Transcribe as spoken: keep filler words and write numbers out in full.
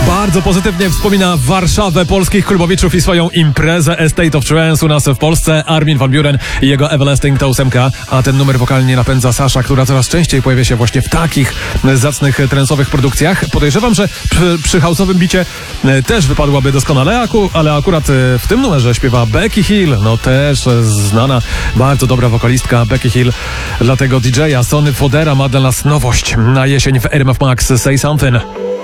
Bardzo pozytywnie wspomina Warszawę polskich klubowiczów i swoją imprezę Estate of Trance u nas w Polsce. Armin van Buuren i jego Everlasting to ósemka, a ten numer wokalnie napędza Sasza, która coraz częściej pojawia się właśnie w takich zacnych trensowych produkcjach. Podejrzewam, że przy, przy house'owym bicie też wypadłaby doskonale, aku, ale akurat w tym numerze śpiewa Becky Hill, no też znana, bardzo dobra wokalistka Becky Hill. Dlatego D J-a Sony Fodera ma dla nas nowość na jesień w R M F Max Say Something.